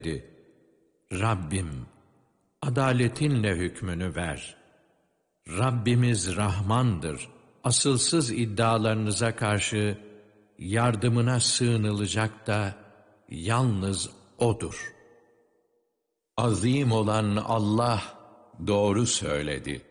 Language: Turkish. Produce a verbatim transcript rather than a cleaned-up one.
Rabbim, adaletinle hükmünü ver. Rabbimiz Rahmandır. Asılsız iddialarınıza karşı yardımına sığınılacak da yalnız O'dur. Azim olan Allah doğru söyledi.